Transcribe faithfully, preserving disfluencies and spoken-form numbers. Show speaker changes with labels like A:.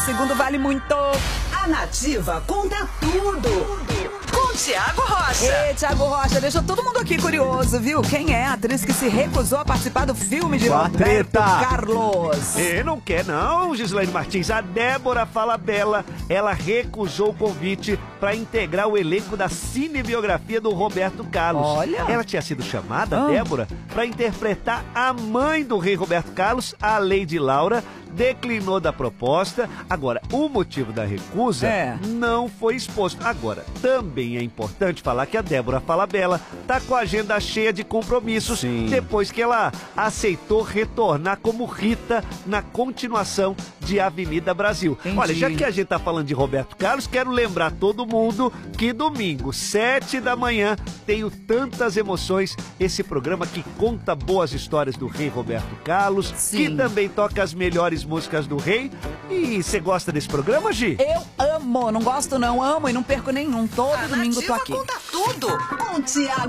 A: Segundo vale muito.
B: A Nativa conta tudo. Com Tiago Rocha.
A: Ei, Tiago Rocha, deixou todo mundo aqui curioso, viu? Quem é a atriz que se recusou a participar do filme de
C: Sua
A: Roberto
C: treta.
A: Carlos?
C: E não quer não, Gislaine Martins. A Débora Falabella, ela recusou o convite para integrar o elenco da cinebiografia do Roberto Carlos.
A: Olha.
C: Ela tinha sido chamada,
A: Ah.
C: Débora, para interpretar a mãe do rei Roberto Carlos, a Lady Laura, declinou da proposta. Agora, o motivo da recusa
A: É.
C: não foi exposto. Agora, também é importante falar que a Débora Falabella tá com a agenda cheia de compromissos.
D: Sim.
C: Depois que ela aceitou retornar como Rita na continuação de Avenida Brasil.
A: Entendi.
C: Olha, já que a gente tá falando de Roberto Carlos, quero lembrar todo mundo que domingo, sete da manhã, tenho tantas emoções, esse programa que conta boas histórias do rei Roberto Carlos,
A: Sim.
C: que também toca as melhores músicas do rei. E você gosta desse programa, Gi?
A: Eu amo, não gosto não, amo e não perco nenhum. Todo
B: A
A: domingo tô
B: Nativa
A: aqui.
B: conta tudo. Com Tiago